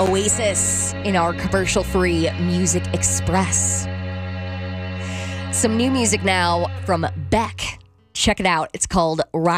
Oasis in our commercial-free Music Express. Some new music now from Beck. Check it out. It's called Ride.